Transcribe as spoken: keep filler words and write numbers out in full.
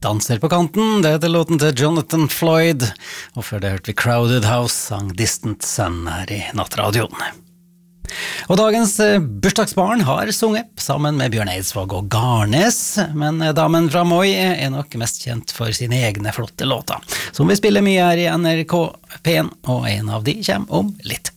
danser på kanten. Det heter låten til Jonathan Floyd, og før det hørte vi Crowded House sang Distant Sun her i Nattradioen. Og dagens bursdagsbarn har sunget sammen med Bjørn Eidsvåg og Garnes, men damen fra Moi er nok mest kjent for sine egne flotte låter, som vi spiller mye her i N R K P en, og en av de kommer om litt.